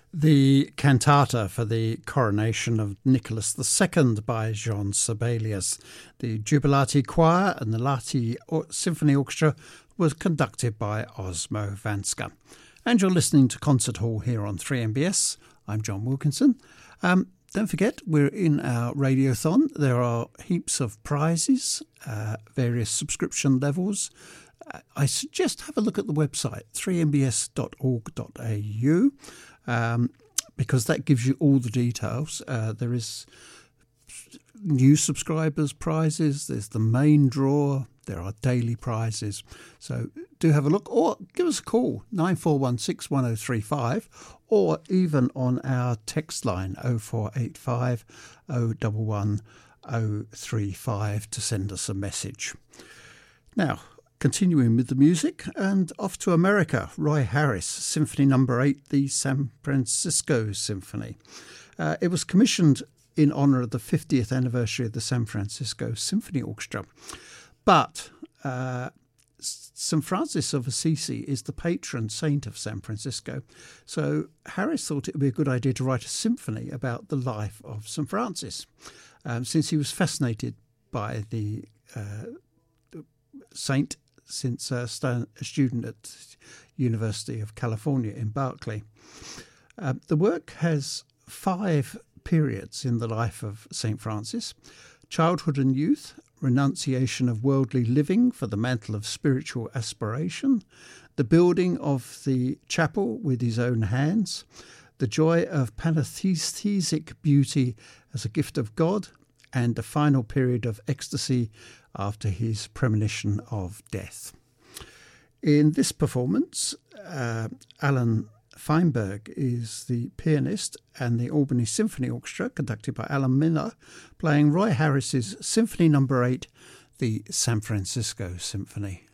The cantata for the coronation of Nicholas II by Jean Sibelius. The Jubilati Choir and the Lahti Symphony Orchestra was conducted by Osmo Vanska. And you're listening to Concert Hall here on 3MBS. I'm John Wilkinson. Don't forget, we're in our radiothon. There are heaps of prizes, various subscription levels. I suggest have a look at the website, 3mbs.org.au. Because that gives you all the details. There is new subscribers prizes, there's the main draw, there are daily prizes. So do have a look or give us a call, 9416 1035, or even on our text line 0485 011 035 to send us a message. Now, continuing with the music, and off to America, Roy Harris, Symphony No. 8, the San Francisco Symphony. It was commissioned in honour of the 50th anniversary of the San Francisco Symphony Orchestra. But St. Francis of Assisi is the patron saint of San Francisco. So Harris thought it would be a good idea to write a symphony about the life of St. Francis, since he was fascinated by the saint since a student at University of California in Berkeley. The work has 5 periods in the life of St. Francis: childhood and youth, renunciation of worldly living for the mantle of spiritual aspiration, the building of the chapel with his own hands, the joy of pantheistic beauty as a gift of God, and the final period of ecstasy after his premonition of death. In this performance, Alan Feinberg is the pianist, and the Albany Symphony Orchestra, conducted by Alan Miller, playing Roy Harris's Symphony No. 8, the San Francisco Symphony.